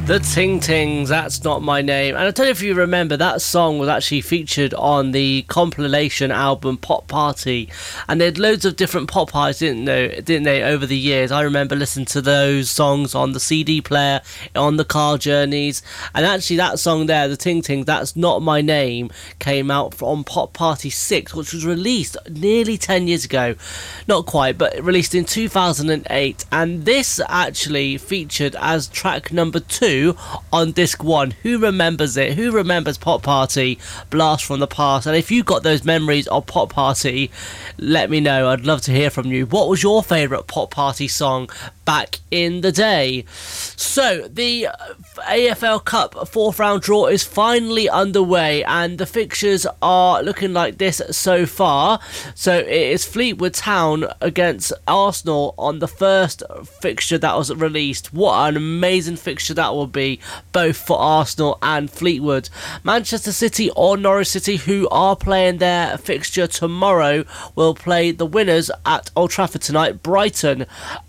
The Ting Tings, That's Not My Name. And I don't know if you remember, that song was actually featured on the compilation album Pop Party. And they had loads of different pop parties, didn't they, over the years. I remember listening to those songs on the CD player, on the car journeys. And actually that song there, The Ting Tings, That's Not My Name, came out on Pop Party 6, which was released nearly 10 years ago. Not quite, but released in 2008. And this actually featured as track number 2 on disc 1. Who remembers it? Who remembers Pop Party, Blast from the Past? And if you've got those memories of Pop Party, let me know. I'd love to hear from you. What was your favourite Pop Party song back in the day? So the AFL Cup fourth round draw is finally underway, and the fixtures are looking like this so far. So it is Fleetwood Town against Arsenal on the first fixture that was released. What an amazing fixture that will be, both for Arsenal and Fleetwood. Manchester City or Norwich City, who are playing their fixture tomorrow, will play the winners at Old Trafford tonight, Brighton,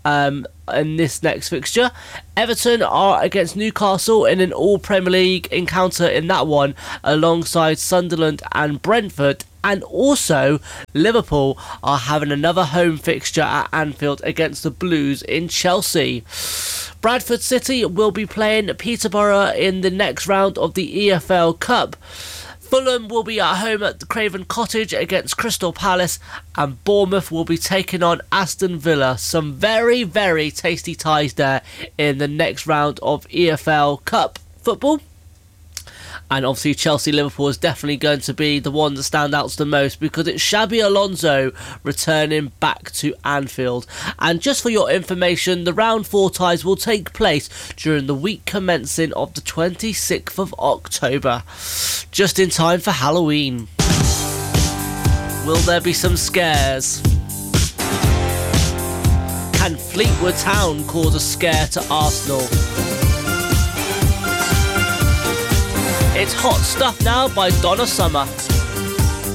in this next fixture. Everton are against Newcastle in an all Premier League encounter in that one, alongside Sunderland and Brentford. And also Liverpool are having another home fixture at Anfield against the Blues in Chelsea. Bradford City will be playing Peterborough in the next round of the EFL Cup. Fulham will be at home at Craven Cottage against Crystal Palace, and Bournemouth will be taking on Aston Villa. Some very, very tasty ties there in the next round of EFL Cup football. And obviously Chelsea-Liverpool is definitely going to be the one that stands out the most, because it's Xabi Alonso returning back to Anfield. And just for your information, the round 4 ties will take place during the week commencing of the 26th of October, just in time for Halloween. Will there be some scares? Can Fleetwood Town cause a scare to Arsenal? It's Hot Stuff now by Donna Summer.